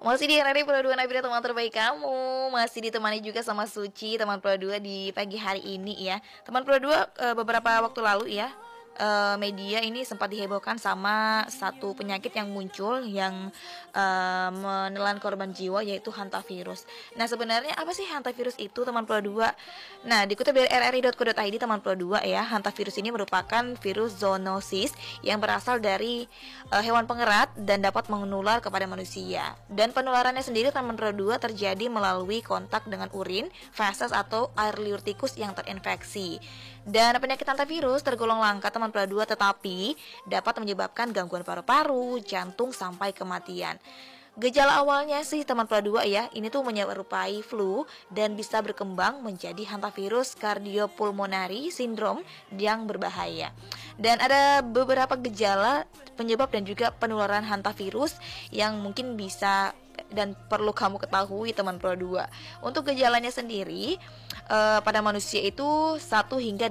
Masih di RRI Pro 2 Nabila, teman terbaik kamu. Masih ditemani juga sama Suci, teman Pro 2 di pagi hari ini ya. Teman Pro 2, beberapa waktu lalu ya, media ini sempat dihebohkan sama satu penyakit yang muncul yang menelan korban jiwa, yaitu hantavirus. Nah, sebenarnya apa sih hantavirus itu, teman Pro 2? Nah, dikutip dari rri.co.id, teman Pro 2 ya, hantavirus ini merupakan virus zoonosis yang berasal dari hewan pengerat dan dapat menular kepada manusia. Dan penularannya sendiri, teman Pro 2, terjadi melalui kontak dengan urin, feses atau air liur tikus yang terinfeksi. Dan penyakit hantavirus tergolong langka, teman Pro 2, tetapi dapat menyebabkan gangguan paru-paru, jantung sampai kematian. Gejala awalnya sih, teman Pro 2 ya, ini tuh menyerupai flu dan bisa berkembang menjadi hantavirus cardiopulmonary syndrome yang berbahaya. Dan ada beberapa gejala penyebab dan juga penularan hantavirus yang mungkin bisa dan perlu kamu ketahui, teman Pro 2. Untuk gejalanya sendiri, pada manusia itu 1 hingga